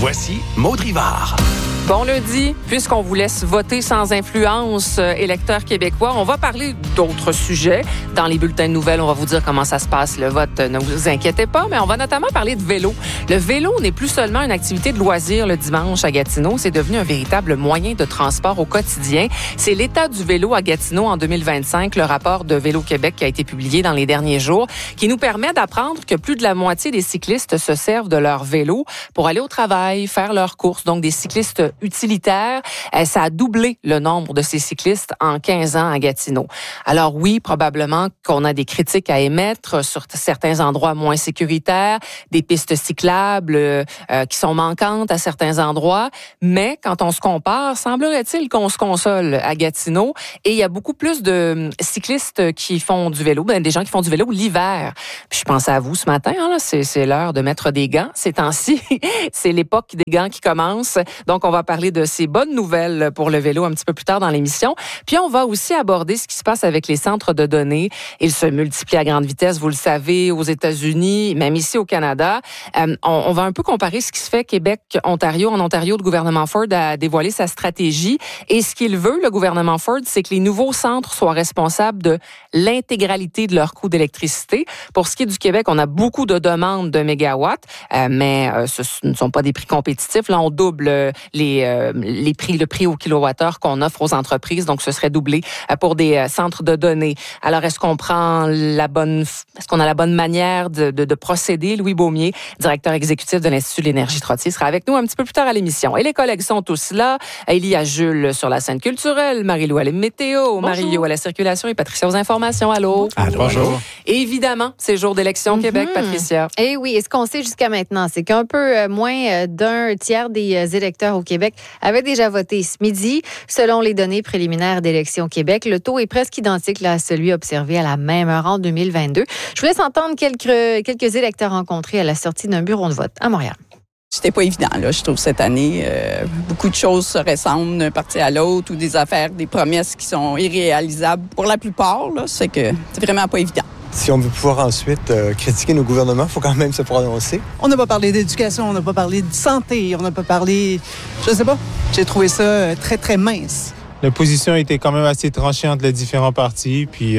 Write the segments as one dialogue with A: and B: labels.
A: Voici Maud Rivard.
B: Bon lundi, puisqu'on vous laisse voter sans influence, électeurs québécois, on va parler d'autres sujets. Dans les bulletins de nouvelles, on va vous dire comment ça se passe, le vote. Ne vous inquiétez pas, mais on va notamment parler de vélo. Le vélo n'est plus seulement une activité de loisir le dimanche à Gatineau, c'est devenu un véritable moyen de transport au quotidien. C'est l'état du vélo à Gatineau en 2025, le rapport de Vélo Québec qui a été publié dans les derniers jours, qui nous permet d'apprendre que plus de la moitié des cyclistes se servent de leur vélo pour aller au travail, faire leurs courses, donc des cyclistes utilitaires. Ça a doublé le nombre de ces cyclistes en 15 ans à Gatineau. Alors oui, probablement qu'on a des critiques à émettre sur certains endroits moins sécuritaires, des pistes cyclables qui sont manquantes à certains endroits, mais quand on se compare, semblerait-il qu'on se console à Gatineau et il y a beaucoup plus de cyclistes qui font du vélo, des gens qui font du vélo l'hiver. Puis je pensais à vous ce matin, là, c'est l'heure de mettre des gants. Ces temps-ci, c'est l'époque des gants qui commence. Donc on va parler de ces bonnes nouvelles pour le vélo un petit peu plus tard dans l'émission. Puis on va aussi aborder ce qui se passe avec les centres de données. Ils se multiplient à grande vitesse, vous le savez, aux États-Unis, même ici au Canada. On va un peu comparer ce qui se fait Québec-Ontario. En Ontario, le gouvernement Ford a dévoilé sa stratégie. Et ce qu'il veut, le gouvernement Ford, c'est que les nouveaux centres soient responsables de l'intégralité de leur coût d'électricité. Pour ce qui est du Québec, on a beaucoup de demandes de mégawatts, mais ce ne sont pas des prix compétitifs. Là, on double le prix au kilowattheure qu'on offre aux entreprises, donc ce serait doublé pour des centres de données. Alors, est-ce qu'on a la bonne manière de procéder? Louis Beaumier, directeur exécutif de l'Institut de l'énergie Trottier, sera avec nous un petit peu plus tard à l'émission. Et les collègues sont tous là. Il y a Jules sur la scène culturelle, Marie-Lou à la météo, Marie-Lou à la circulation et Patricia aux informations. Allô?
C: Allô. Bonjour.
B: Et évidemment, c'est jour d'élection au Québec, Patricia.
D: Eh oui, et ce qu'on sait jusqu'à maintenant, c'est qu'un peu moins d'un tiers des électeurs au Québec avaient déjà voté ce midi. Selon les données préliminaires d'Élections Québec, le taux est presque identique à celui observé à la même heure en 2022. Je vous laisse entendre quelques électeurs rencontrés à la sortie d'un bureau de vote à Montréal.
E: C'était pas évident, là, je trouve, cette année. Beaucoup de choses se ressemblent d'un parti à l'autre ou des affaires, des promesses qui sont irréalisables pour la plupart. Là, c'est que c'est vraiment pas évident.
F: Si on veut pouvoir ensuite critiquer nos gouvernements, il faut quand même se prononcer.
G: On n'a pas parlé d'éducation, on n'a pas parlé de santé, on n'a pas parlé... Je sais pas. J'ai trouvé ça très, très mince.
C: La position était quand même assez tranchée entre les différents partis. Puis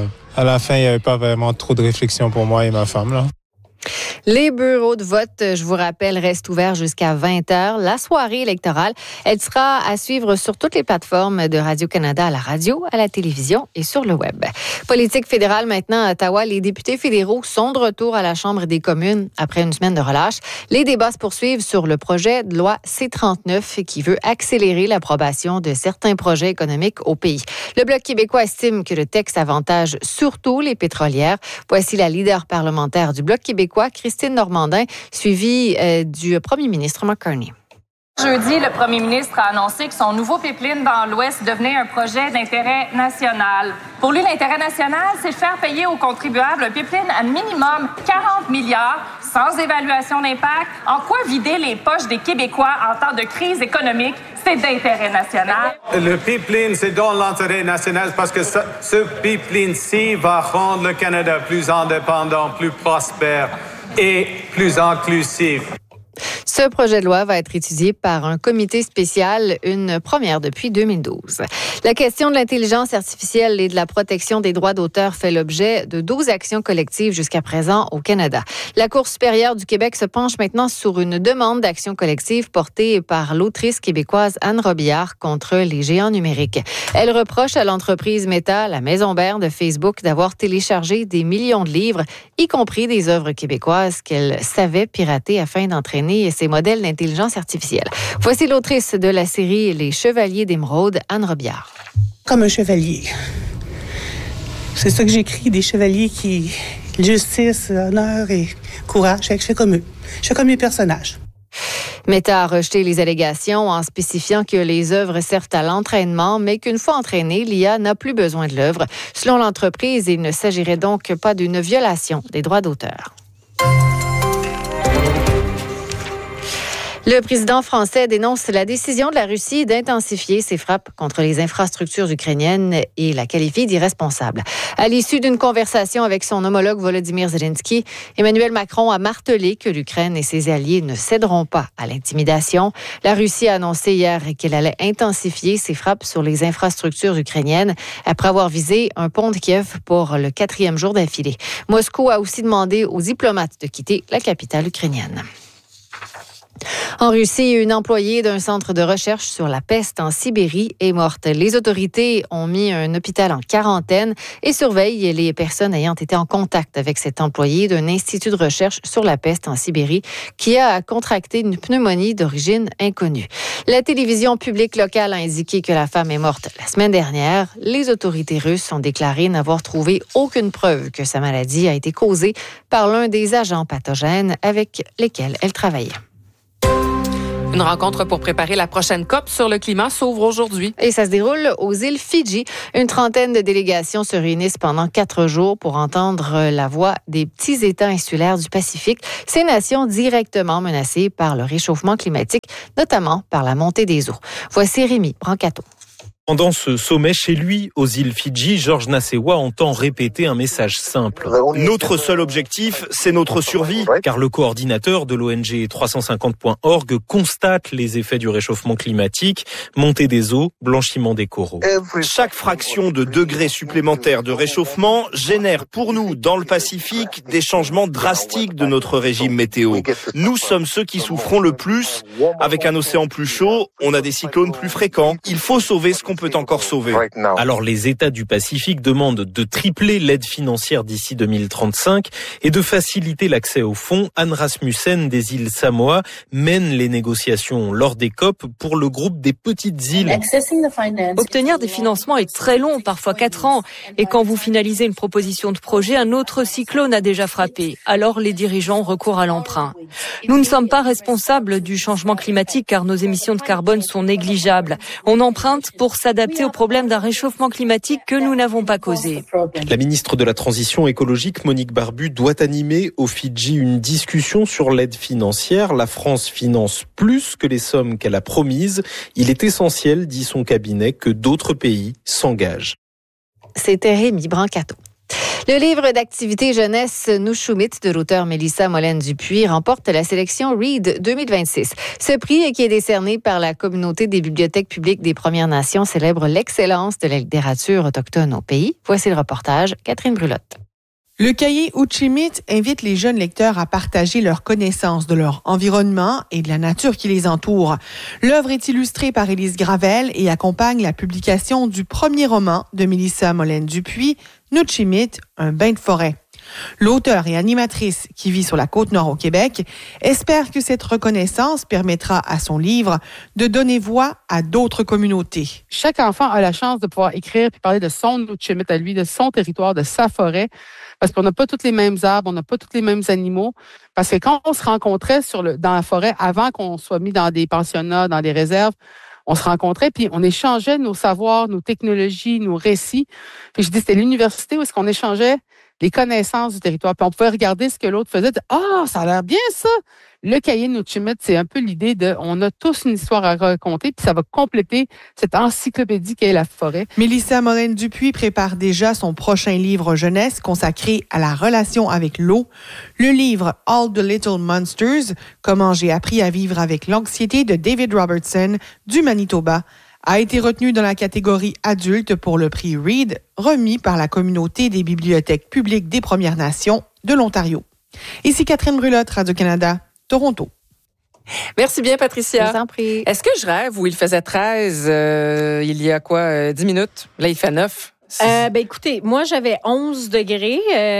C: à la fin, il n'y avait pas vraiment trop de réflexion pour moi et ma femme, là.
D: Les bureaux de vote, je vous rappelle, restent ouverts jusqu'à 20h. La soirée électorale, elle sera à suivre sur toutes les plateformes de Radio-Canada, à la radio, à la télévision et sur le web. Politique fédérale maintenant à Ottawa. Les députés fédéraux sont de retour à la Chambre des communes après une semaine de relâche. Les débats se poursuivent sur le projet de loi C-39 qui veut accélérer l'approbation de certains projets économiques au pays. Le Bloc québécois estime que le texte avantage surtout les pétrolières. Voici la leader parlementaire du Bloc québécois, Christine Normandin, suivie du premier ministre Mark Carney.
H: Jeudi, le premier ministre a annoncé que son nouveau pipeline dans l'Ouest devenait un projet d'intérêt national. Pour lui, l'intérêt national, c'est de faire payer aux contribuables un pipeline à minimum 40 milliards sans évaluation d'impact. En quoi vider les poches des Québécois en temps de crise économique, c'est d'intérêt national?
I: Le pipeline, c'est dans l'intérêt national parce que ce pipeline-ci va rendre le Canada plus indépendant, plus prospère et plus inclusif.
D: Ce projet de loi va être étudié par un comité spécial, une première depuis 2012. La question de l'intelligence artificielle et de la protection des droits d'auteur fait l'objet de 12 actions collectives jusqu'à présent au Canada. La Cour supérieure du Québec se penche maintenant sur une demande d'action collective portée par l'autrice québécoise Anne Robillard contre les géants numériques. Elle reproche à l'entreprise Meta, la maison mère de Facebook, d'avoir téléchargé des millions de livres, y compris des œuvres québécoises qu'elle savait pirater afin d'entraîner ses modèles d'intelligence artificielle. Voici l'autrice de la série Les Chevaliers d'Émeraude, Anne Robillard.
J: Comme un chevalier. C'est ça que j'écris, des chevaliers qui... justice, honneur et courage. Je fais comme eux. Je fais comme les personnages.
D: Meta a rejeté les allégations en spécifiant que les œuvres servent à l'entraînement, mais qu'une fois entraînée, l'IA n'a plus besoin de l'œuvre. Selon l'entreprise, il ne s'agirait donc pas d'une violation des droits d'auteur. Le président français dénonce la décision de la Russie d'intensifier ses frappes contre les infrastructures ukrainiennes et la qualifie d'irresponsable. À l'issue d'une conversation avec son homologue Volodymyr Zelensky, Emmanuel Macron a martelé que l'Ukraine et ses alliés ne céderont pas à l'intimidation. La Russie a annoncé hier qu'elle allait intensifier ses frappes sur les infrastructures ukrainiennes après avoir visé un pont de Kiev pour le 4e jour d'affilée. Moscou a aussi demandé aux diplomates de quitter la capitale ukrainienne. En Russie, une employée d'un centre de recherche sur la peste en Sibérie est morte. Les autorités ont mis un hôpital en quarantaine et surveillent les personnes ayant été en contact avec cet employé d'un institut de recherche sur la peste en Sibérie qui a contracté une pneumonie d'origine inconnue. La télévision publique locale a indiqué que la femme est morte la semaine dernière. Les autorités russes ont déclaré n'avoir trouvé aucune preuve que sa maladie a été causée par l'un des agents pathogènes avec lesquels elle travaillait.
B: Une rencontre pour préparer la prochaine COP sur le climat s'ouvre aujourd'hui.
D: Et ça se déroule aux îles Fidji. Une trentaine de délégations se réunissent pendant 4 jours pour entendre la voix des petits États insulaires du Pacifique, ces nations directement menacées par le réchauffement climatique, notamment par la montée des eaux. Voici Rémi Brancato.
A: Pendant ce sommet chez lui, aux îles Fidji, Georges Nasewa entend répéter un message simple. Notre seul objectif, c'est notre survie, car le coordinateur de l'ONG 350.org constate les effets du réchauffement climatique, montée des eaux, blanchiment des coraux. Chaque fraction de degré supplémentaire de réchauffement génère pour nous, dans le Pacifique, des changements drastiques de notre régime météo. Nous sommes ceux qui souffrons le plus. Avec un océan plus chaud, on a des cyclones plus fréquents. Il faut sauver ce qu'on peut encore sauver. Alors les États du Pacifique demandent de tripler l'aide financière d'ici 2035 et de faciliter l'accès aux fonds. Anne Rasmussen des îles Samoa mène les négociations lors des COP pour le groupe des petites îles.
K: Obtenir des financements est très long, parfois 4 ans. Et quand vous finalisez une proposition de projet, un autre cyclone a déjà frappé. Alors les dirigeants recourent à l'emprunt. Nous ne sommes pas responsables du changement climatique car nos émissions de carbone sont négligeables. On emprunte pour s'adapter aux problèmes d'un réchauffement climatique que nous n'avons pas causé.
A: La ministre de la Transition écologique, Monique Barbu, doit animer aux Fidji une discussion sur l'aide financière. La France finance plus que les sommes qu'elle a promises. Il est essentiel, dit son cabinet, que d'autres pays s'engagent.
D: C'était Rémi Brancato. Le livre d'activité jeunesse Nous Schumit de l'auteur Mélissa Molène-Dupuis remporte la sélection Read 2026. Ce prix, qui est décerné par la communauté des bibliothèques publiques des Premières Nations, célèbre l'excellence de la littérature autochtone au pays. Voici le reportage, Catherine Brulotte.
L: Le cahier Uchimit invite les jeunes lecteurs à partager leurs connaissances de leur environnement et de la nature qui les entoure. L'œuvre est illustrée par Élise Gravel et accompagne la publication du premier roman de Mélissa Molène-Dupuis, Nuchimit, un bain de forêt. L'auteure et animatrice qui vit sur la Côte-Nord au Québec espère que cette reconnaissance permettra à son livre de donner voix à d'autres communautés.
M: Chaque enfant a la chance de pouvoir écrire puis parler de son Nuchimit à lui, de son territoire, de sa forêt. Parce qu'on n'a pas tous les mêmes arbres, on n'a pas tous les mêmes animaux. Parce que quand on se rencontrait dans la forêt, avant qu'on soit mis dans des pensionnats, dans des réserves, on se rencontrait puis on échangeait nos savoirs, nos technologies, nos récits. Puis je dis, c'était l'université où est-ce qu'on échangeait les connaissances du territoire. Puis on pouvait regarder ce que l'autre faisait. Ça a l'air bien ça! Le cahier Nuchimit, c'est un peu l'idée de on a tous une histoire à raconter, puis ça va compléter cette encyclopédie qu'est la forêt.
L: Mélissa Molène-Dupuis prépare déjà son prochain livre jeunesse consacré à la relation avec l'eau. Le livre All the Little Monsters, Comment j'ai appris à vivre avec l'anxiété de David Robertson du Manitoba, a été retenu dans la catégorie adulte pour le prix Read, remis par la communauté des bibliothèques publiques des Premières Nations de l'Ontario. Ici Catherine Brulotte, Radio-Canada, Toronto.
B: Merci bien, Patricia.
D: Je vous en prie.
B: Est-ce que je rêve où il faisait 13 il y a 10 minutes? Là, il fait 9.
N: Écoutez, moi, j'avais 11 degrés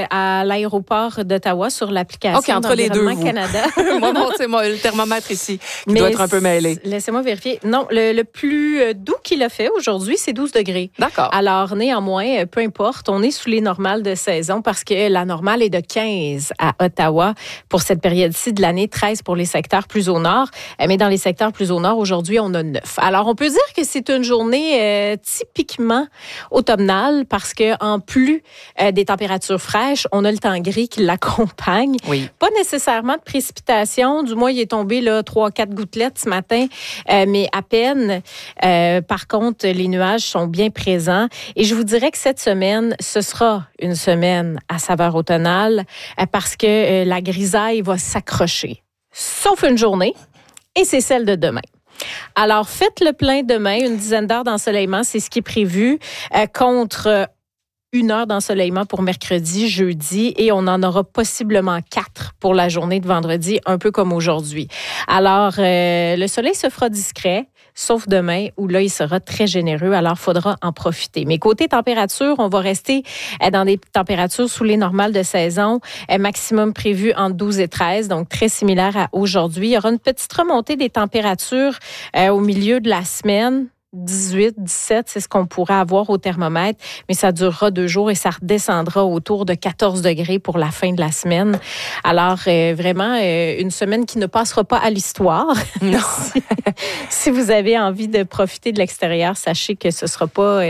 N: à l'aéroport d'Ottawa sur l'application
B: OK, entre les deux, vous.
N: Canada.
B: Moi, c'est le thermomètre ici qui doit être un peu mêlé.
N: Laissez-moi vérifier. Non, le plus doux qu'il a fait aujourd'hui, c'est 12 degrés.
B: D'accord.
N: Alors, néanmoins, peu importe, on est sous les normales de saison parce que la normale est de 15 à Ottawa pour cette période-ci de l'année, 13 pour les secteurs plus au nord. Mais dans les secteurs plus au nord, aujourd'hui, on a 9. Alors, on peut dire que c'est une journée typiquement automnale. normal parce que en plus des températures fraîches, on a le temps gris qui l'accompagne.
B: Oui.
N: Pas nécessairement de précipitations. Du moins, il est tombé 3-4 gouttelettes ce matin, mais à peine. Par contre, les nuages sont bien présents. Et je vous dirais que cette semaine, ce sera une semaine à saveur automnale parce que la grisaille va s'accrocher. Sauf une journée, et c'est celle de demain. Alors, faites le plein demain, une dizaine d'heures d'ensoleillement, c'est ce qui est prévu, contre 1 heure d'ensoleillement pour mercredi, jeudi, et on en aura possiblement 4 pour la journée de vendredi, un peu comme aujourd'hui. Alors, le soleil se fera discret, sauf demain, où là, il sera très généreux, alors il faudra en profiter. Mais côté température, on va rester dans des températures sous les normales de saison, maximum prévu entre 12 et 13, donc très similaire à aujourd'hui. Il y aura une petite remontée des températures au milieu de la semaine. 18, 17, c'est ce qu'on pourrait avoir au thermomètre, mais ça durera 2 jours et ça redescendra autour de 14 degrés pour la fin de la semaine. Alors, vraiment, une semaine qui ne passera pas à l'histoire.
B: Non.
N: Si vous avez envie de profiter de l'extérieur, sachez que ce sera pas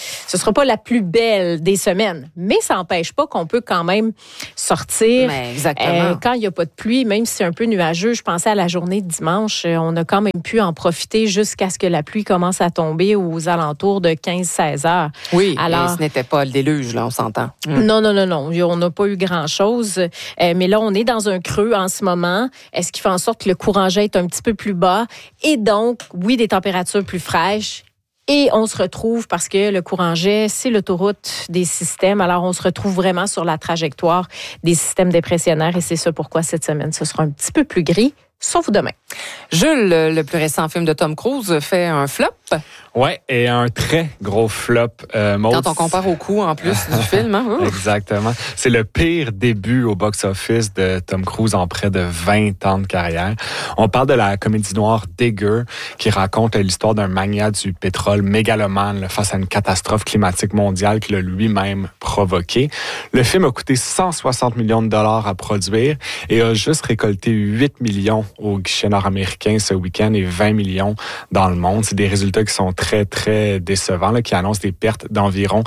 N: la plus belle des semaines. Mais ça n'empêche pas qu'on peut quand même sortir.
B: Exactement.
N: Quand il n'y a pas de pluie, même si c'est un peu nuageux, je pensais à la journée de dimanche, on a quand même pu en profiter jusqu'à ce que la pluie commence à tomber aux alentours de 15-16 heures.
B: Oui, alors, et ce n'était pas le déluge, là, on s'entend.
N: Non. On n'a pas eu grand-chose. Mais là, on est dans un creux en ce moment. Ce qui fait en sorte que le courant jet est un petit peu plus bas. Et donc, oui, des températures plus fraîches. Et on se retrouve, parce que le courant jet, c'est l'autoroute des systèmes. Alors, on se retrouve vraiment sur la trajectoire des systèmes dépressionnaires. Et c'est ça pourquoi cette semaine, ce sera un petit peu plus gris. Sauf demain.
B: Jules, le plus récent film de Tom Cruise fait un flop.
O: Ouais, et un très gros flop.
B: Quand on compare au coût, en plus, du film. Hein?
O: Exactement. C'est le pire début au box-office de Tom Cruise en près de 20 ans de carrière. On parle de la comédie noire Digger, qui raconte l'histoire d'un magnat du pétrole mégalomane face à une catastrophe climatique mondiale qu'il a lui-même provoquée. Le film a coûté 160 millions de dollars à produire et a juste récolté 8 millions au guichet nord-américain ce week-end et 20 millions dans le monde. C'est des résultats qui sont très, très décevants, là, qui annoncent des pertes d'environ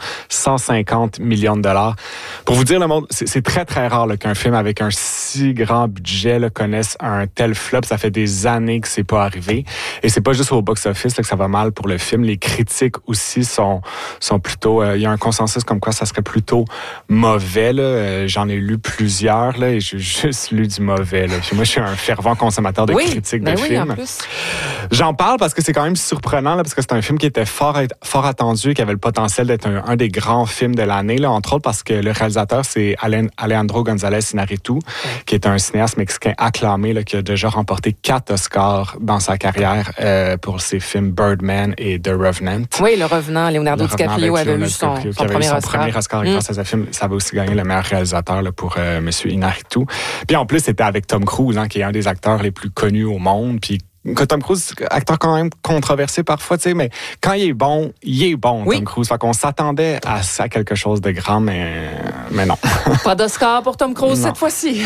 O: 150 millions de dollars. Pour vous dire, le monde, c'est très, très rare là, qu'un film avec un si grand budget là, connaisse un tel flop. Ça fait des années que c'est pas arrivé. Et c'est pas juste au box-office là, que ça va mal pour le film. Les critiques aussi sont plutôt... il y a un consensus comme quoi ça serait plutôt mauvais. Là. J'en ai lu plusieurs là, et j'ai juste lu du mauvais. Là. Puis moi, je suis un fervent consommateur de critiques de films. En plus. J'en parle parce que c'est quand même surprenant, là, parce que c'est un film qui était fort attendu, qui avait le potentiel d'être un des grands films de l'année, là, entre autres parce que le réalisateur, c'est Alejandro González Iñárritu, qui est un cinéaste mexicain acclamé, là, qui a déjà remporté 4 Oscars dans sa carrière pour ses films Birdman et The Revenant.
B: Oui, Le Revenant, Leonardo DiCaprio avait eu son premier Oscar.
O: Grâce à ce film. Ça avait aussi gagné le meilleur réalisateur là, pour M. Iñárritu. Puis en plus, c'était avec Tom Cruise, hein, qui est un des acteurs les plus connus au monde, puis Tom Cruise, acteur quand même controversé parfois, tu sais, mais quand il est bon, oui. Tom Cruise. Fait qu'on s'attendait à quelque chose de grand, mais non.
B: Pas d'Oscar pour Tom Cruise cette fois-ci.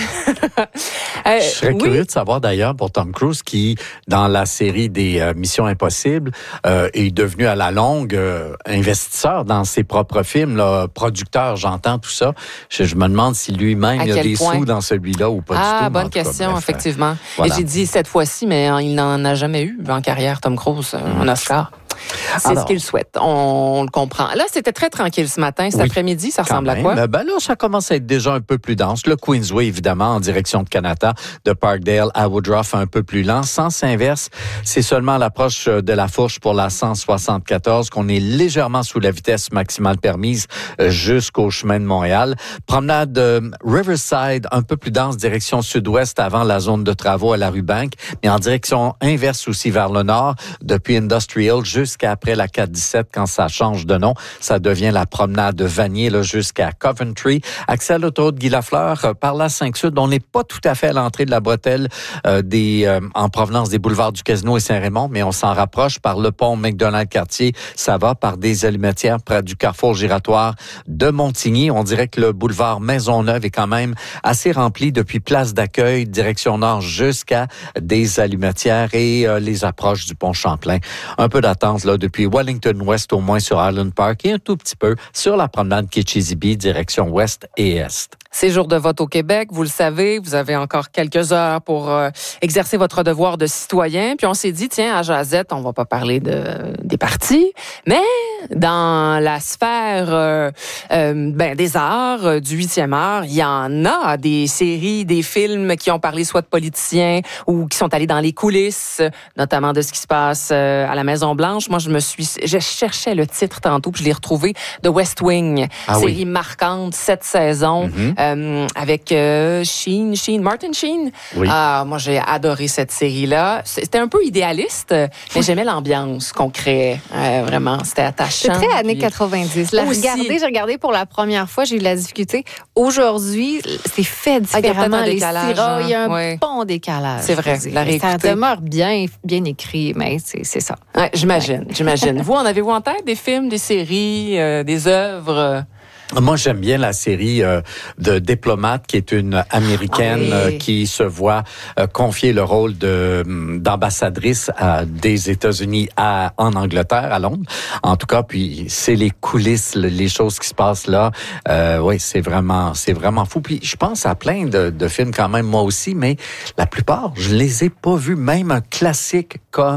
P: Je serais curieux de savoir d'ailleurs pour Tom Cruise qui, dans la série des Missions Impossibles, est devenu à la longue investisseur dans ses propres films, là, producteur, j'entends tout ça. Je me demande si lui-même il a des sous dans celui-là ou pas du tout.
B: Ah, bonne question, effectivement. Voilà. J'ai dit cette fois-ci, mais il n'en a jamais eu en carrière, Tom Cruise, un Oscar. C'est ce qu'il souhaite. On le comprend. Là, c'était très tranquille ce matin. Cet après-midi, ça ressemble à quoi?
P: Ben là, ça commence à être déjà un peu plus dense. Le Queensway, évidemment, en direction de Kanata, de Parkdale à Woodruff, un peu plus lent. Sens inverse, c'est seulement à l'approche de la Fourche pour la 174 qu'on est légèrement sous la vitesse maximale permise jusqu'au chemin de Montréal. Promenade Riverside, un peu plus dense, direction sud-ouest avant la zone de travaux à la rue Bank, mais en direction inverse aussi vers le nord, depuis Industrial jusqu'à après la 417, quand ça change de nom, ça devient la promenade de Vanier là, jusqu'à Coventry. Accès à l'autoroute Guy-Lafleur par la 5-Sud. On n'est pas tout à fait à l'entrée de la bretelle en provenance des boulevards du Casino et Saint-Raymond, mais on s'en rapproche par le pont McDonald-Cartier. Ça va par des allumetières près du carrefour giratoire de Montigny. On dirait que le boulevard Maisonneuve est quand même assez rempli depuis Place d'Accueil, direction nord jusqu'à des allumetières et les approches du pont Champlain. Un peu d'attente France, là, depuis Wellington West au moins sur Island Park et un tout petit peu sur la promenade Kitchissippi, direction ouest et est.
B: C'est jour de vote au Québec, vous le savez, vous avez encore quelques heures pour exercer votre devoir de citoyen. Puis on s'est dit, tiens, à Jazette, on va pas parler des partis, mais dans la sphère des arts, du 8e art, il y en a des séries, des films qui ont parlé soit de politiciens ou qui sont allés dans les coulisses, notamment de ce qui se passe à la Maison-Blanche. Moi, je cherchais le titre tantôt, puis je l'ai retrouvé, de West Wing, série marquante, 7 saisons. Avec Martin Sheen. Oui. Moi, j'ai adoré cette série-là. C'était un peu idéaliste, mais j'aimais l'ambiance qu'on créait. Vraiment, c'était attachant.
D: C'est très années 90. J'ai regardé pour la première fois, j'ai eu la difficulté. Aujourd'hui, c'est fait différemment.
B: Il y a
D: un bon décalage.
B: C'est vrai.
D: Ça demeure bien écrit, mais c'est ça.
B: Ouais, j'imagine. Vous, en avez-vous en tête des films, des séries, des œuvres?
P: Moi, j'aime bien la série de Diplomate, qui est une Américaine qui se voit confier le rôle d'ambassadrice des États-Unis en Angleterre, à Londres. En tout cas, puis c'est les coulisses, les choses qui se passent là. C'est vraiment fou. Puis je pense à plein de films quand même, moi aussi, mais la plupart, je les ai pas vus. Même un classique comme